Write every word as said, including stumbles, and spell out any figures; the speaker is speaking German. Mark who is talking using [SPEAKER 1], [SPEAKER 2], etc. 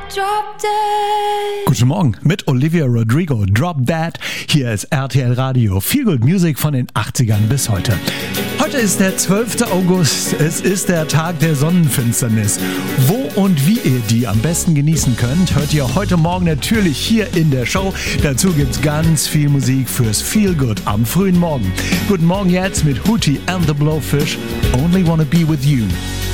[SPEAKER 1] Drop Dead.
[SPEAKER 2] Guten Morgen mit Olivia Rodrigo, Drop That. Hier ist R T L Radio, Feel Good Music von den achtzigern bis heute. Heute ist der zwölfte August, es ist der Tag der Sonnenfinsternis. Wo und wie ihr die am besten genießen könnt, hört ihr heute Morgen natürlich hier in der Show. Dazu gibt's ganz viel Musik fürs Feel Good am frühen Morgen. Guten Morgen jetzt mit Hootie and the Blowfish, Only Wanna Be With You.